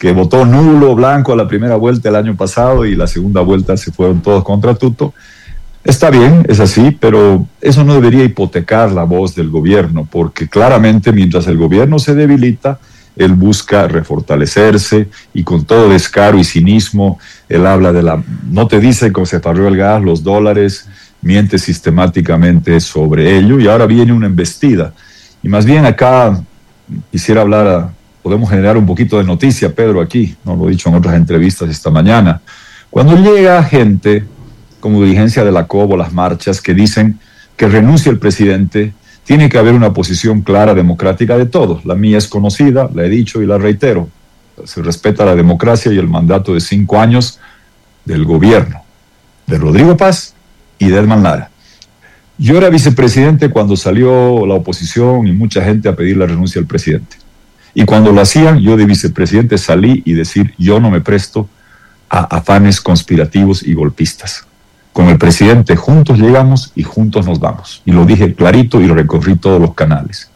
que votó nulo, blanco a la primera vuelta el año pasado y la segunda vuelta se fueron todos contra Tuto. Está bien, es así, pero eso no debería hipotecar la voz del gobierno, porque claramente mientras el gobierno se debilita, él busca refortalecerse y con todo descaro y cinismo, él habla no te dice cómo se paró el gas, los dólares, miente sistemáticamente sobre ello y ahora viene una embestida. Y más bien acá quisiera hablar, podemos generar un poquito de noticia, Pedro, aquí, no lo he dicho en otras entrevistas esta mañana. Cuando llega gente como dirigencia de la COBO, las marchas que dicen que renuncie el presidente, tiene que haber una posición clara democrática de todos. La mía es conocida, la he dicho y la reitero. Se respeta la democracia y el mandato de 5 años del gobierno, de Rodrigo Paz y de Edman Lara. Yo era vicepresidente cuando salió la oposición y mucha gente a pedir la renuncia del presidente. Y cuando lo hacían, yo de vicepresidente salí y decir, yo no me presto a afanes conspirativos y golpistas. Con el presidente juntos llegamos y juntos nos vamos. Y lo dije clarito y recorrí todos los canales.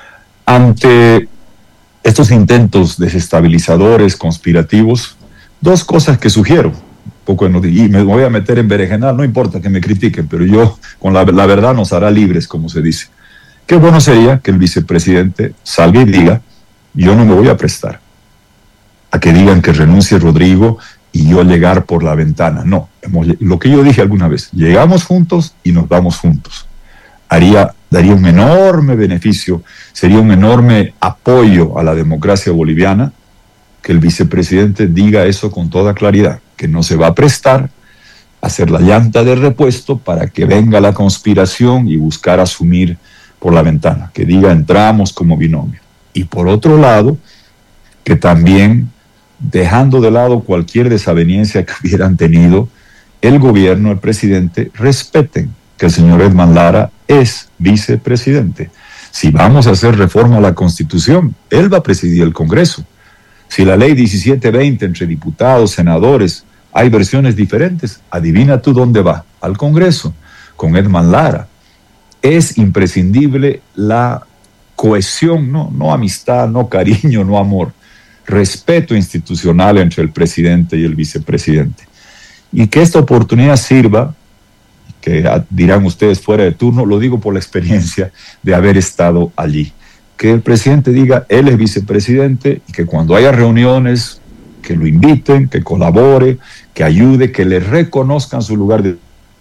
Ante estos intentos desestabilizadores, conspirativos, 2 cosas que sugiero. Y me voy a meter en berenjenal, no importa que me critiquen, pero yo, con la verdad nos hará libres, como se dice. Qué bueno sería que el vicepresidente salga y diga, yo no me voy a prestar a que digan que renuncie Rodrigo y yo llegar por la ventana. No, lo que yo dije alguna vez, llegamos juntos y nos vamos juntos. Daría un enorme beneficio, sería un enorme apoyo a la democracia boliviana que el vicepresidente diga eso con toda claridad, que no se va a prestar a hacer la llanta de repuesto para que venga la conspiración y buscar asumir por la ventana, que diga entramos como binomio. Y por otro lado, que también, dejando de lado cualquier desaveniencia que hubieran tenido, el gobierno, el presidente, respeten que el señor Edman Lara es vicepresidente. Si vamos a hacer reforma a la Constitución, él va a presidir el Congreso. Si la ley 1720 entre diputados, senadores, hay versiones diferentes, adivina tú dónde va, al Congreso, con Edman Lara. Es imprescindible la cohesión, no amistad, no cariño, no amor, respeto institucional entre el presidente y el vicepresidente. Y que esta oportunidad sirva, que dirán ustedes fuera de turno, lo digo por la experiencia de haber estado allí. Que el presidente diga, él es vicepresidente, y que cuando haya reuniones, que lo inviten, que colabore, que ayude, que le reconozcan su lugar de...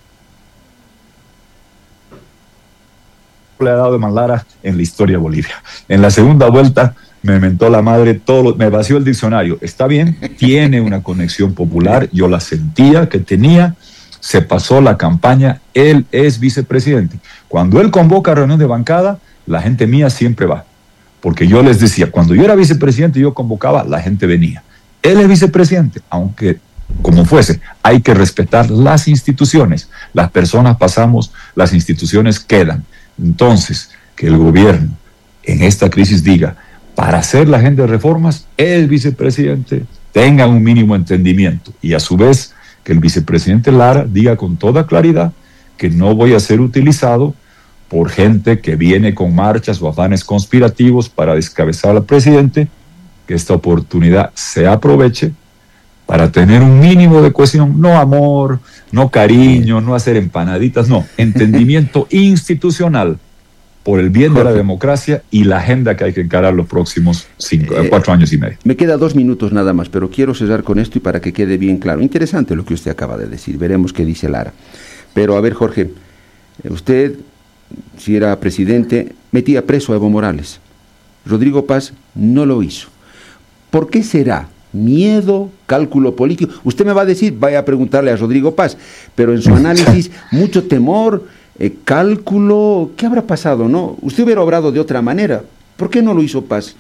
le ha dado Edman Lara en la historia de Bolivia. En la segunda vuelta me mentó la madre, me vació el diccionario. Está bien, tiene una conexión popular, yo la sentía que tenía, se pasó la campaña, él es vicepresidente. Cuando él convoca reunión de bancada, la gente mía siempre va. Porque yo les decía, cuando yo era vicepresidente, yo convocaba, la gente venía. Él es vicepresidente, aunque como fuese, hay que respetar las instituciones. Las personas pasamos, las instituciones quedan. Entonces, que el gobierno en esta crisis diga, para hacer la agenda de reformas, el vicepresidente tenga un mínimo entendimiento y a su vez que el vicepresidente Lara diga con toda claridad que no voy a ser utilizado por gente que viene con marchas o afanes conspirativos para descabezar al presidente, que esta oportunidad se aproveche para tener un mínimo de cohesión, no amor, no cariño, no hacer empanaditas, no, entendimiento institucional por el bien de la democracia y la agenda que hay que encarar los próximos 4 años y medio. Me queda 2 minutos nada más, pero quiero cerrar con esto y para que quede bien claro. Interesante lo que usted acaba de decir, veremos qué dice Lara. Pero a ver, Jorge, usted, si era presidente, metía preso a Evo Morales. Rodrigo Paz no lo hizo. ¿Por qué será? Miedo, cálculo político. Usted me va a decir, vaya a preguntarle a Rodrigo Paz, pero en su análisis, mucho temor, cálculo, ¿qué habrá pasado, no? Usted hubiera obrado de otra manera. ¿Por qué no lo hizo Paz?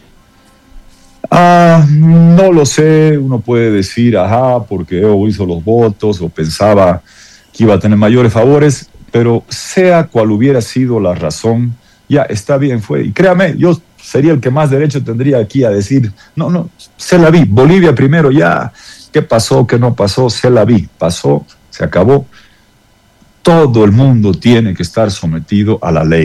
No lo sé, uno puede decir, porque Evo hizo los votos, o pensaba que iba a tener mayores favores, pero sea cual hubiera sido la razón, ya está bien, fue. Y créame, yo sería el que más derecho tendría aquí a decir, no, se la vi, Bolivia primero, ya, ¿qué pasó, qué no pasó? Se la vi, pasó, se acabó. Todo el mundo tiene que estar sometido a la ley.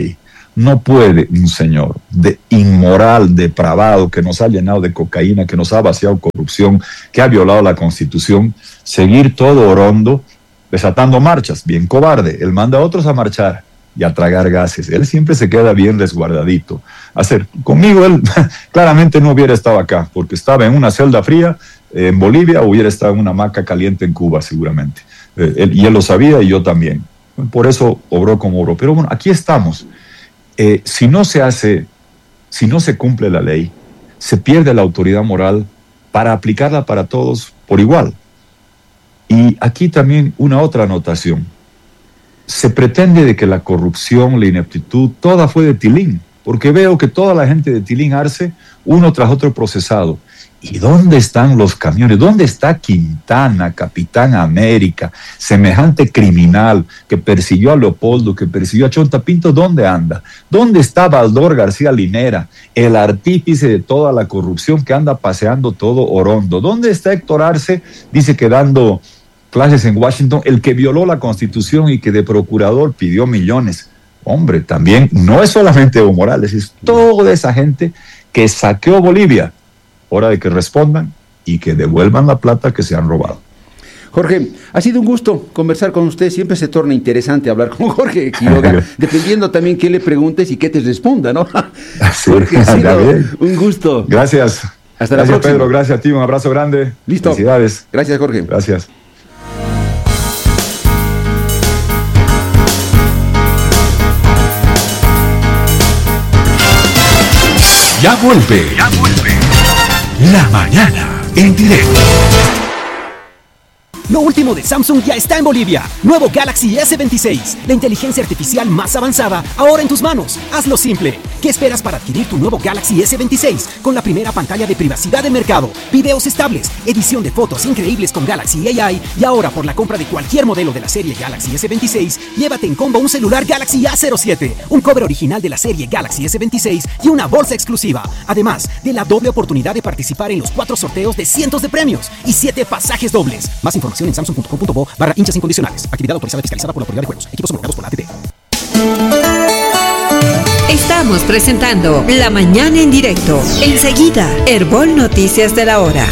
No puede un señor inmoral, depravado, que nos ha llenado de cocaína, que nos ha vaciado corrupción, que ha violado la Constitución, seguir todo orondo, desatando marchas, bien cobarde. Él manda a otros a marchar y a tragar gases. Él siempre se queda bien resguardadito. Conmigo él claramente no hubiera estado acá, porque estaba en una celda fría en Bolivia, o hubiera estado en una hamaca caliente en Cuba seguramente. Y él lo sabía y yo también. Por eso obró como obró. Pero bueno, aquí estamos. Si no se cumple la ley, se pierde la autoridad moral para aplicarla para todos por igual. Y aquí también una otra anotación. Se pretende de que la corrupción, la ineptitud, toda fue de Tilín, porque veo que toda la gente de Tilín Arce, uno tras otro procesado. ¿Y dónde están los camiones? ¿Dónde está Quintana, Capitán América, semejante criminal que persiguió a Leopoldo, que persiguió a Chonta Pinto? ¿Dónde anda? ¿Dónde está Baldor García Linera, el artífice de toda la corrupción que anda paseando todo orondo? ¿Dónde está Héctor Arce? Dice que dando clases en Washington, el que violó la Constitución y que de procurador pidió millones. Hombre, también no es solamente Evo Morales, es toda esa gente que saqueó Bolivia. Hora de que respondan y que devuelvan la plata que se han robado. Jorge, ha sido un gusto conversar con usted. Siempre se torna interesante hablar con Jorge Quiroga, dependiendo también qué le preguntes y qué te responda, ¿no? Sí, Jorge, ha sido un gusto. Gracias. Hasta la próxima. Gracias, Pedro. Gracias a ti. Un abrazo grande. Listo. Felicidades. Gracias, Jorge. Gracias. Ya vuelve. La mañana en directo. Lo último de Samsung ya está en Bolivia. Nuevo Galaxy S26. La inteligencia artificial más avanzada, ahora en tus manos. Hazlo simple. ¿Qué esperas para adquirir tu nuevo Galaxy S26? Con la primera pantalla de privacidad de mercado, videos estables, edición de fotos increíbles con Galaxy AI, y ahora por la compra de cualquier modelo de la serie Galaxy S26, llévate en combo un celular Galaxy A07, un cover original de la serie Galaxy S26 y una bolsa exclusiva. Además de la doble oportunidad de participar en los 4 sorteos de cientos de premios y 7 pasajes dobles. Más información en samsung.com.bo/hinchas incondicionales. Actividad autorizada y fiscalizada por la Autoridad de Juegos. Equipos homologados por la ATT. Estamos presentando La Mañana en Directo. Enseguida, Herbol Noticias de la Hora.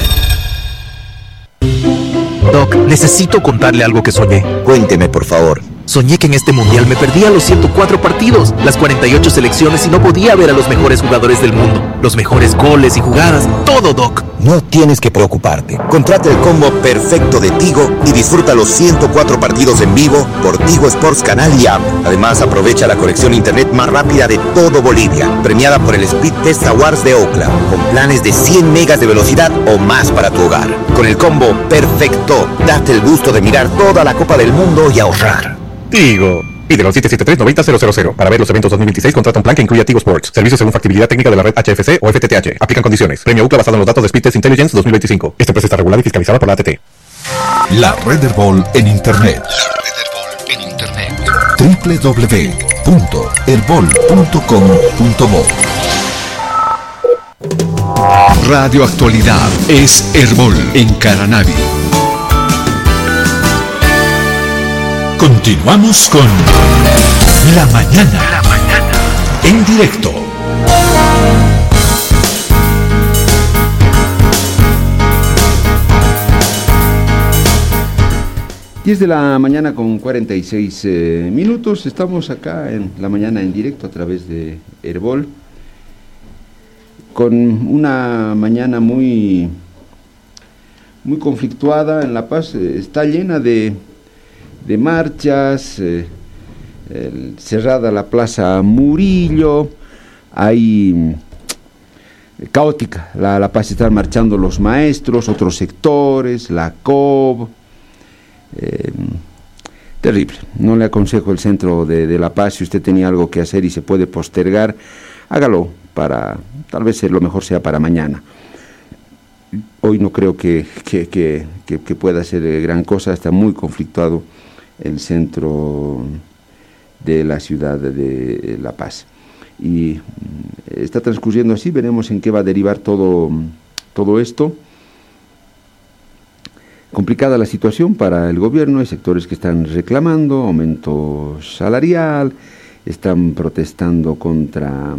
Doc, necesito contarle algo que soñé. Cuénteme, por favor. Soñé que en este mundial me perdía los 104 partidos, las 48 selecciones y no podía ver a los mejores jugadores del mundo, los mejores goles y jugadas, todo, Doc. No tienes que preocuparte. Contrata el combo perfecto de Tigo y disfruta los 104 partidos en vivo por Tigo Sports Canal y App. Además, aprovecha la conexión internet más rápida de todo Bolivia, premiada por el Speed Test Awards de Ookla, con planes de 100 megas de velocidad o más para tu hogar. Con el combo perfecto, date el gusto de mirar toda la Copa del Mundo y ahorrar. Tigo. Pídelo al 773-90-000. Para ver los eventos 2026, contrata un plan que incluya Tigo Sports. Servicios según factibilidad técnica de la red HFC o FTTH. Aplican condiciones. Premio UCLA basado en los datos de Speed Test Intelligence 2025. Esta empresa está regulada y fiscalizada por la ATT. La Red Herbol en Internet. www.herbol.com.bo. Radio Actualidad es Herbol en Caranavi. Continuamos con La Mañana en directo. Diez de la mañana con 46 minutos. Estamos acá en La Mañana en directo a través de Herbol, con una mañana muy conflictuada en La Paz. Está llena de marchas, cerrada la Plaza Murillo, hay caótica la Paz. Están marchando los maestros, otros sectores, la COB, terrible. No le aconsejo el centro de La Paz. Si usted tenía algo que hacer y se puede postergar, hágalo, para tal vez lo mejor sea para mañana. Hoy no creo que pueda ser gran cosa. Está muy conflictuado el centro de la ciudad de La Paz, y está transcurriendo así. Veremos en qué va a derivar todo esto. Complicada la situación para el gobierno. Hay sectores que están reclamando aumento salarial, están protestando contra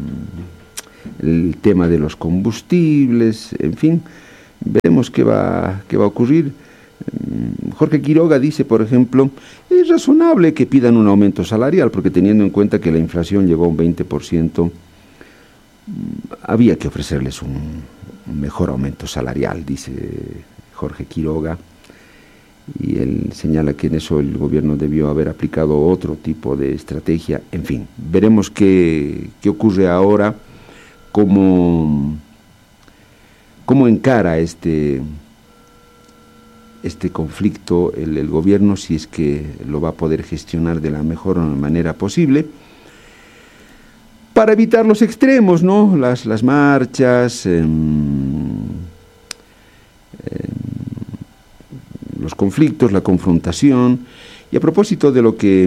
el tema de los combustibles, en fin, veremos qué va a ocurrir. Jorge Quiroga dice, por ejemplo, es razonable que pidan un aumento salarial, porque teniendo en cuenta que la inflación llegó a un 20%, había que ofrecerles un mejor aumento salarial, dice Jorge Quiroga, y él señala que en eso el gobierno debió haber aplicado otro tipo de estrategia. En fin, veremos qué ocurre ahora, cómo encara este conflicto el gobierno, si es que lo va a poder gestionar de la mejor manera posible, para evitar los extremos, ¿no? Las marchas, los conflictos, la confrontación. Y a propósito de lo que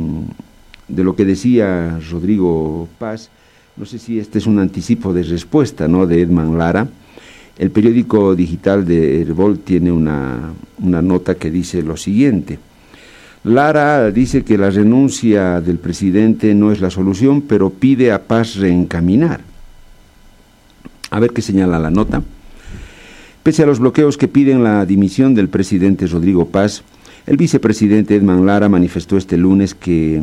decía Rodrigo Paz, no sé si este es un anticipo de respuesta, ¿no?, de Edman Lara. El periódico digital de Herbol tiene una nota que dice lo siguiente. Lara dice que la renuncia del presidente no es la solución, pero pide a Paz reencaminar. A ver qué señala la nota. Pese a los bloqueos que piden la dimisión del presidente Rodrigo Paz, el vicepresidente Edman Lara manifestó este lunes que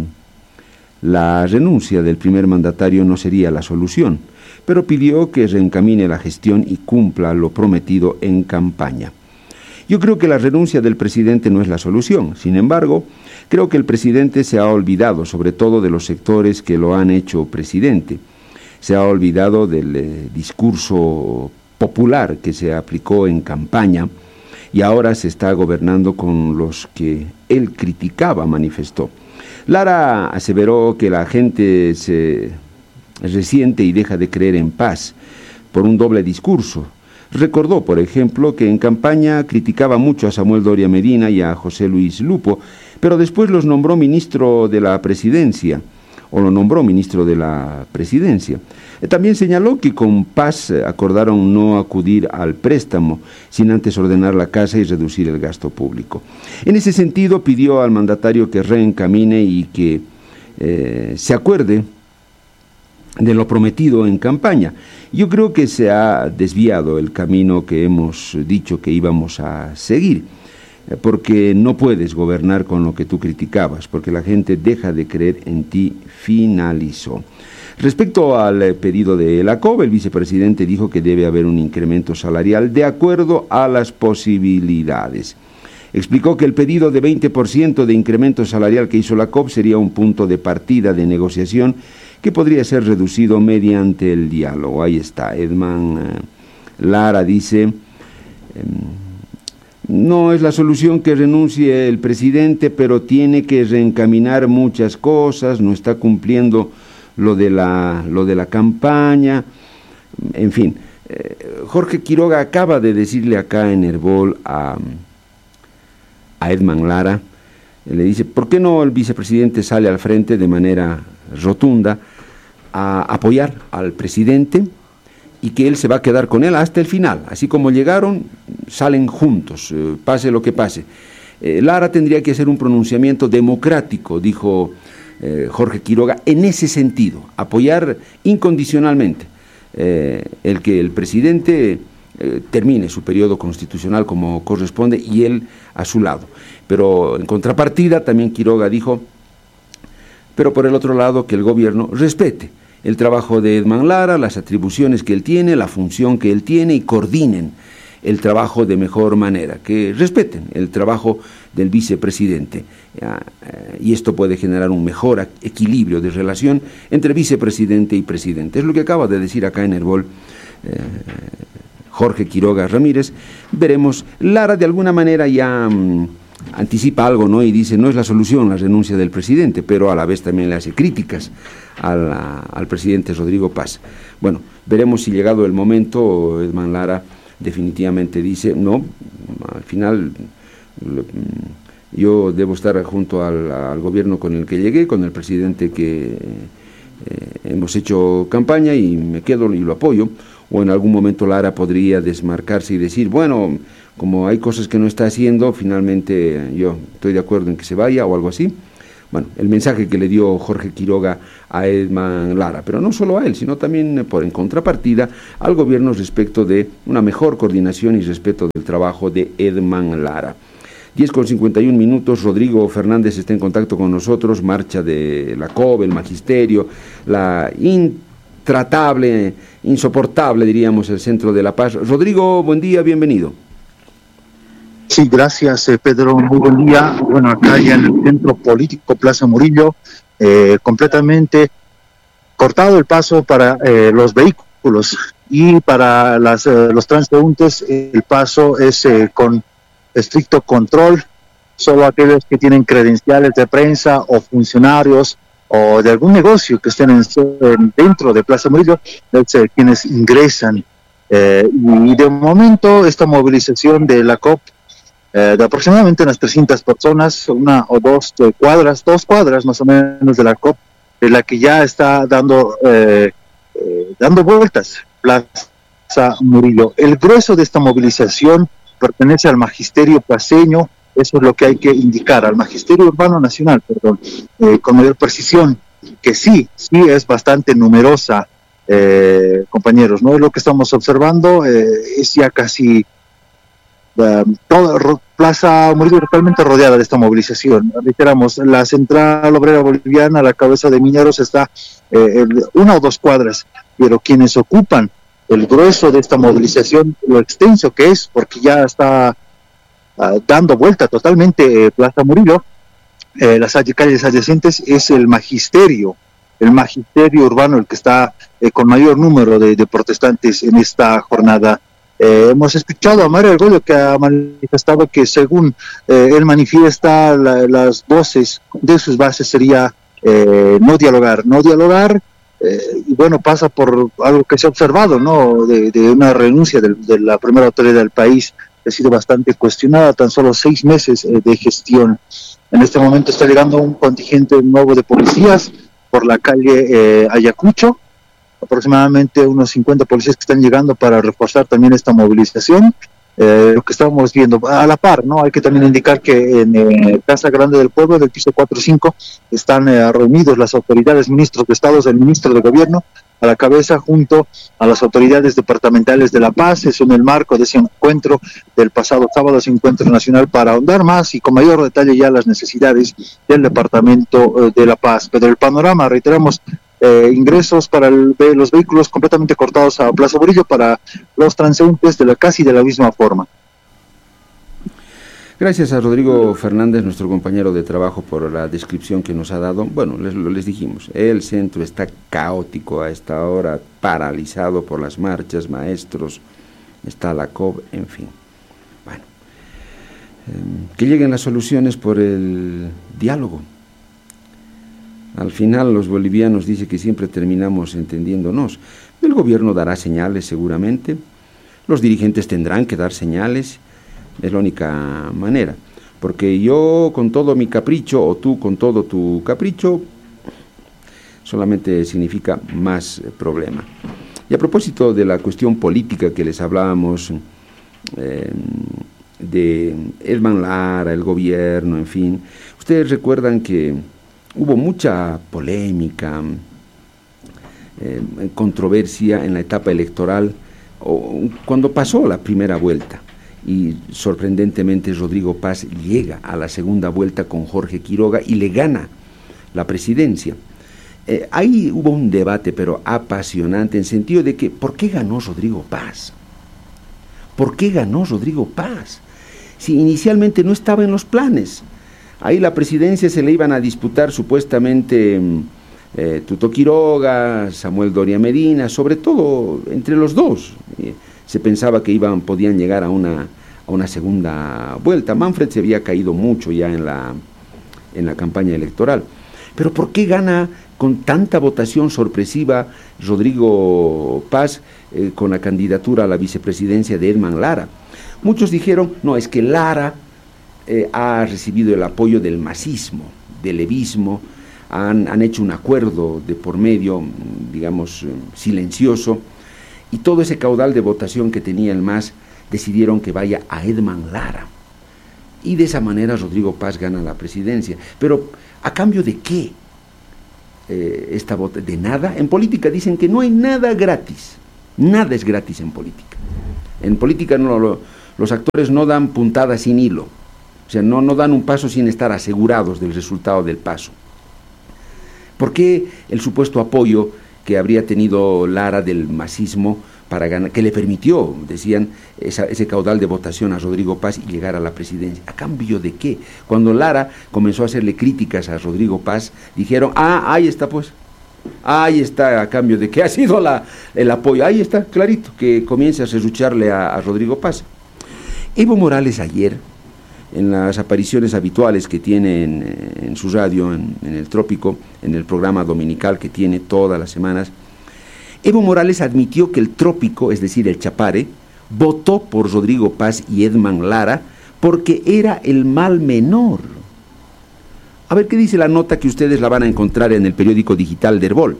la renuncia del primer mandatario no sería la solución, pero pidió que reencamine la gestión y cumpla lo prometido en campaña. Yo creo que la renuncia del presidente no es la solución. Sin embargo, creo que el presidente se ha olvidado, sobre todo de los sectores que lo han hecho presidente. Se ha olvidado del discurso popular que se aplicó en campaña y ahora se está gobernando con los que él criticaba, manifestó. Lara aseveró que la gente se resiente y deja de creer en Paz por un doble discurso. Recordó, por ejemplo, que en campaña criticaba mucho a Samuel Doria Medina y a José Luis Lupo, pero después los nombró ministro de la presidencia, o lo nombró ministro de la presidencia. También señaló que con Paz acordaron no acudir al préstamo, sin antes ordenar la casa y reducir el gasto público. En ese sentido, pidió al mandatario que reencamine y que se acuerde de lo prometido en campaña. Yo creo que se ha desviado el camino que hemos dicho que íbamos a seguir, porque no puedes gobernar con lo que tú criticabas, porque la gente deja de creer en ti, finalizó. Respecto al pedido de El ACOB, el vicepresidente dijo que debe haber un incremento salarial de acuerdo a las posibilidades. Explicó que el pedido de 20% de incremento salarial que hizo la COP sería un punto de partida de negociación que podría ser reducido mediante el diálogo. Ahí está, Edman Lara dice, no es la solución que renuncie el presidente, pero tiene que reencaminar muchas cosas, no está cumpliendo lo de la campaña, en fin. Jorge Quiroga acaba de decirle acá en Herbol a Edman Lara, le dice, ¿por qué no el vicepresidente sale al frente de manera rotunda a apoyar al presidente y que él se va a quedar con él hasta el final? Así como llegaron, salen juntos, pase lo que pase. Lara tendría que hacer un pronunciamiento democrático, dijo Jorge Quiroga, en ese sentido, apoyar incondicionalmente el que el presidente termine su periodo constitucional como corresponde y él a su lado. Pero en contrapartida también Quiroga dijo, pero por el otro lado que el gobierno respete el trabajo de Edman Lara, las atribuciones que él tiene, la función que él tiene y coordinen el trabajo de mejor manera, que respeten el trabajo del vicepresidente. Y esto puede generar un mejor equilibrio de relación entre vicepresidente y presidente. Es lo que acaba de decir acá en Herbol Jorge Quiroga Ramírez. Veremos, Lara de alguna manera ya anticipa algo, ¿no? Y dice, no es la solución la renuncia del presidente, pero a la vez también le hace críticas al presidente Rodrigo Paz. Bueno, veremos si llegado el momento, Edman Lara definitivamente dice, no, al final yo debo estar junto al gobierno con el que llegué, con el presidente que hemos hecho campaña y me quedo y lo apoyo. O en algún momento Lara podría desmarcarse y decir, bueno, como hay cosas que no está haciendo, finalmente yo estoy de acuerdo en que se vaya o algo así. bueno, el mensaje que le dio Jorge Quiroga a Edman Lara, pero no solo a él, sino también en contrapartida al gobierno respecto de una mejor coordinación y respeto del trabajo de Edman Lara. 10:51, Rodrigo Fernández está en contacto con nosotros, marcha de la COB, el magisterio, la intratable, insoportable, diríamos, el Centro de la Paz. Rodrigo, buen día, bienvenido. Sí, gracias, Pedro, muy buen día. Bueno, acá ya en el centro político Plaza Murillo, completamente cortado el paso para los vehículos y para los transeúntes el paso es con estricto control. Solo aquellos que tienen credenciales de prensa o funcionarios o de algún negocio que estén dentro de Plaza Murillo es quienes ingresan. Y de momento esta movilización de la COP de aproximadamente unas 300 personas, una o dos cuadras, 2 cuadras más o menos de la COP, de la que ya está dando vueltas Plaza Murillo. El grueso de esta movilización pertenece al magisterio placeño, eso es lo que hay que indicar, al magisterio urbano nacional, perdón, con mayor precisión, que sí es bastante numerosa, compañeros, ¿no? Lo que estamos observando es ya casi toda Plaza Murillo totalmente rodeada de esta movilización. Reiteramos, la Central Obrera Boliviana, a la cabeza de Mineros, está 1 o 2 cuadras, pero quienes ocupan el grueso de esta movilización, lo extenso que es, porque ya está dando vuelta totalmente Plaza Murillo, las calles adyacentes, es el magisterio urbano el que está con mayor número de protestantes en esta jornada. Hemos escuchado a Mario Argollo, que ha manifestado que según él manifiesta, las voces de sus bases sería no dialogar, y bueno, pasa por algo que se ha observado, ¿no? De una renuncia de la primera autoridad del país, que ha sido bastante cuestionada, tan solo 6 meses de gestión. En este momento está llegando un contingente nuevo de policías por la calle Ayacucho, aproximadamente unos 50 policías que están llegando para reforzar también esta movilización. Lo que estamos viendo a la par, ¿no? Hay que también indicar que en Casa Grande del Pueblo, del piso 4 y 5, están reunidos las autoridades, ministros de Estado, el ministro de Gobierno a la cabeza, junto a las autoridades departamentales de La Paz. Es en el marco de ese encuentro del pasado sábado, ese encuentro nacional, para ahondar más y con mayor detalle ya las necesidades del departamento de La Paz. Pero el panorama, reiteramos, ingresos para los vehículos completamente cortados a Plaza Murillo, para los transeúntes casi de la misma forma. Gracias a Rodrigo Fernández, nuestro compañero de trabajo, por la descripción que nos ha dado. Bueno, les dijimos, el centro está caótico a esta hora, paralizado por las marchas, maestros, está la COB, en fin. Bueno, que lleguen las soluciones por el diálogo. Al final los bolivianos dicen que siempre terminamos entendiéndonos. El gobierno dará señales seguramente, los dirigentes tendrán que dar señales, es la única manera, porque yo con todo mi capricho o tú con todo tu capricho solamente significa más problema. Y a propósito de la cuestión política que les hablábamos, de Edman Lara, el gobierno, en fin, ustedes recuerdan que hubo mucha polémica, controversia en la etapa electoral, cuando pasó la primera vuelta, y sorprendentemente Rodrigo Paz llega a la segunda vuelta con Jorge Quiroga y le gana la presidencia. Ahí hubo un debate, pero apasionante, en sentido de que, ¿por qué ganó Rodrigo Paz? ¿Por qué ganó Rodrigo Paz? Si inicialmente no estaba en los planes. Ahí la presidencia se le iban a disputar supuestamente Tuto Quiroga, Samuel Doria Medina, sobre todo entre los dos. Se pensaba que podían llegar a una segunda vuelta. Manfred se había caído mucho ya en la campaña electoral. Pero ¿por qué gana con tanta votación sorpresiva Rodrigo Paz con la candidatura a la vicepresidencia de Edman Lara? Muchos dijeron, no, es que Lara ha recibido el apoyo del masismo, del levismo, han hecho un acuerdo de por medio, digamos, silencioso, y todo ese caudal de votación que tenía el MAS decidieron que vaya a Edman Lara. y de esa manera Rodrigo Paz gana la presidencia. Pero ¿a cambio de qué? Esta vota de nada. En política dicen que no hay nada gratis. Nada es gratis en política. En política los actores no dan puntada sin hilo. O sea, no dan un paso sin estar asegurados del resultado del paso. ¿Por qué el supuesto apoyo que habría tenido Lara del masismo para ganar, que le permitió, decían, ese caudal de votación a Rodrigo Paz y llegar a la presidencia? ¿A cambio de qué? Cuando Lara comenzó a hacerle críticas a Rodrigo Paz, dijeron, ahí está pues, ahí está, a cambio de qué ha sido el apoyo, ahí está, clarito, que comience a serrucharle a Rodrigo Paz. Evo Morales ayer, en las apariciones habituales que tiene en su radio, en el Trópico, en el programa dominical que tiene todas las semanas, Evo Morales admitió que el Trópico, es decir, el Chapare, votó por Rodrigo Paz y Edman Lara porque era el mal menor. A ver qué dice la nota, que ustedes la van a encontrar en el periódico digital de Herbol.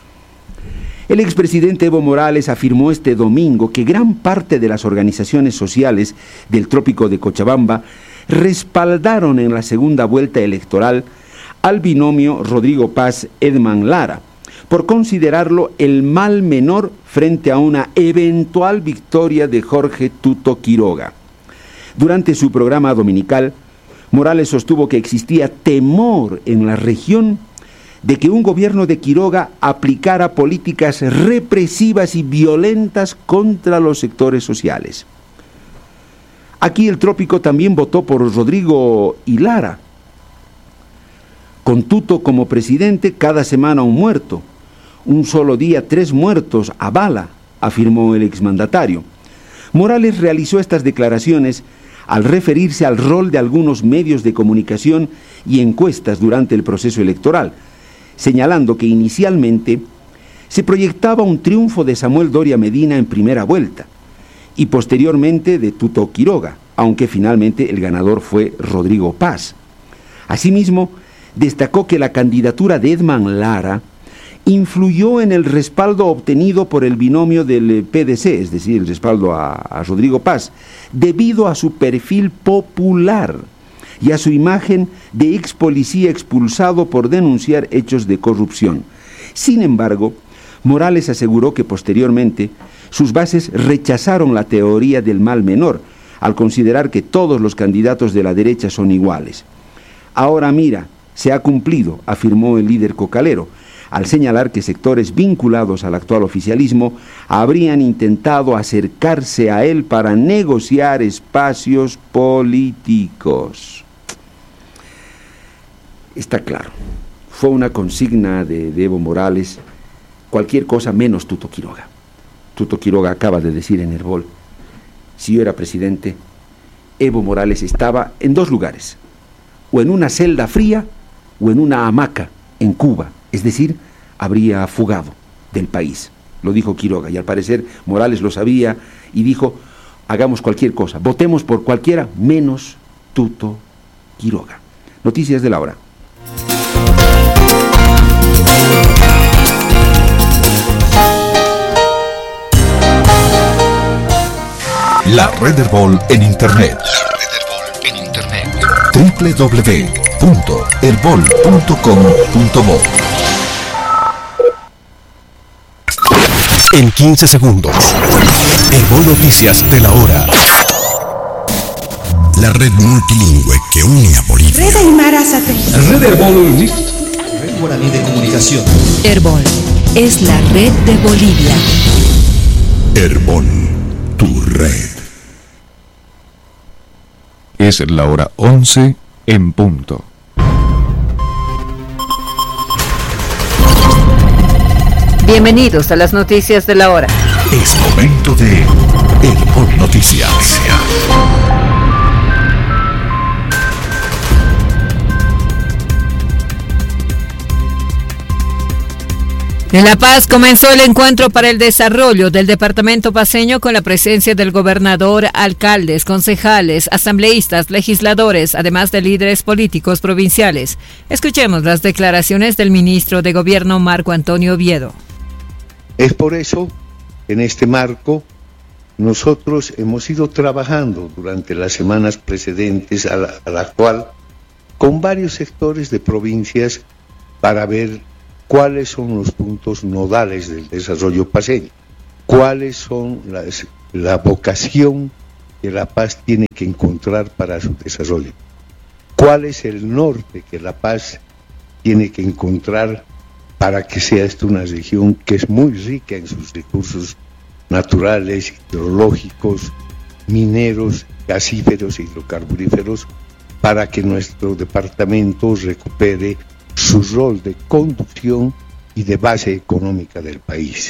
El expresidente Evo Morales afirmó este domingo que gran parte de las organizaciones sociales del Trópico de Cochabamba respaldaron en la segunda vuelta electoral al binomio Rodrigo Paz-Edman Lara, por considerarlo el mal menor frente a una eventual victoria de Jorge Tuto Quiroga. Durante su programa dominical, Morales sostuvo que existía temor en la región de que un gobierno de Quiroga aplicara políticas represivas y violentas contra los sectores sociales. Aquí el Trópico también votó por Rodrigo y Lara. Con Tuto como presidente, cada semana un muerto. Un solo día 3 muertos a bala, afirmó el exmandatario. Morales realizó estas declaraciones al referirse al rol de algunos medios de comunicación y encuestas durante el proceso electoral, señalando que inicialmente se proyectaba un triunfo de Samuel Doria Medina en primera vuelta y posteriormente de Tuto Quiroga, aunque finalmente el ganador fue Rodrigo Paz. Asimismo, destacó que la candidatura de Edman Lara influyó en el respaldo obtenido por el binomio del PDC, es decir, el respaldo a Rodrigo Paz, debido a su perfil popular y a su imagen de ex policía expulsado por denunciar hechos de corrupción. Sin embargo, Morales aseguró que posteriormente sus bases rechazaron la teoría del mal menor, al considerar que todos los candidatos de la derecha son iguales. Ahora mira, se ha cumplido, afirmó el líder cocalero, al señalar que sectores vinculados al actual oficialismo habrían intentado acercarse a él para negociar espacios políticos. Está claro, fue una consigna de Evo Morales, cualquier cosa menos Tuto Quiroga. Tuto Quiroga acaba de decir en Herbol, si yo era presidente, Evo Morales estaba en 2 lugares, o en una celda fría o en una hamaca en Cuba, es decir, habría fugado del país, lo dijo Quiroga, y al parecer Morales lo sabía y dijo, hagamos cualquier cosa, votemos por cualquiera menos Tuto Quiroga. Noticias de la hora. La Red Herbol en Internet. www.herbol.com.bo. En 15 segundos. Herbol Noticias de la hora. La red multilingüe que une a Bolivia. Red Aymara Satélite. Red Herbol. Red Guaraní de Comunicación. Herbol es la red de Bolivia. Herbol, tu red. Es la hora 11 en punto. Bienvenidos a las noticias de la hora. Es momento de Herbol Noticias. En La Paz comenzó el encuentro para el desarrollo del departamento paceño con la presencia del gobernador, alcaldes, concejales, asambleístas, legisladores, además de líderes políticos provinciales. Escuchemos las declaraciones del ministro de Gobierno, Marco Antonio Oviedo. Es por eso, en este marco, nosotros hemos ido trabajando durante las semanas precedentes a la actual con varios sectores de provincias para ver cuáles son los puntos nodales del desarrollo paceño, cuáles son la vocación que La Paz tiene que encontrar para su desarrollo, cuál es el norte que La Paz tiene que encontrar para que sea esta una región que es muy rica en sus recursos naturales, hidrológicos, mineros, gasíferos e hidrocarburíferos, para que nuestro departamento recupere su rol de conducción y de base económica del país.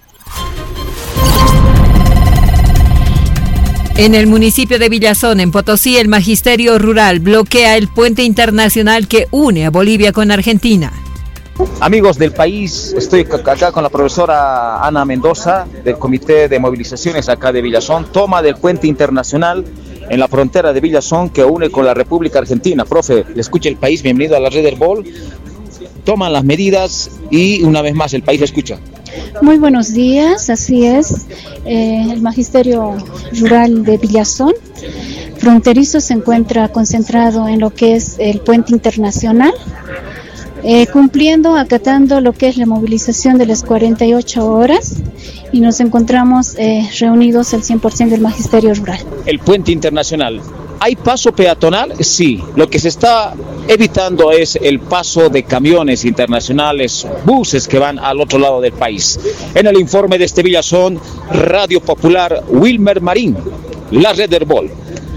En el municipio de Villazón, en Potosí, el Magisterio Rural bloquea el puente internacional que une a Bolivia con Argentina. Amigos del país, estoy acá con la profesora Ana Mendoza del Comité de Movilizaciones acá de Villazón, toma del puente internacional en la frontera de Villazón que une con la República Argentina. Profe, le escucha el país, bienvenido a la Red Herbol. Toman las medidas y una vez más el país lo escucha. Muy buenos días, así es. El Magisterio Rural de Villazón fronterizo se encuentra concentrado en lo que es el puente internacional, cumpliendo, acatando lo que es la movilización de las 48 horas y nos encontramos reunidos el 100% del Magisterio Rural. El puente internacional. ¿Hay paso peatonal? Sí. Lo que se está evitando es el paso de camiones internacionales, buses que van al otro lado del país. En el informe de este Villazón, Radio Popular, Wilmer Marín, la Red Herbol.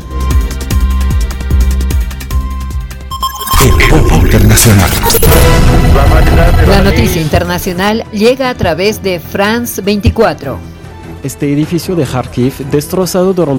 Internacional. La noticia internacional llega a través de France 24. Este edificio de Kharkiv, destrozado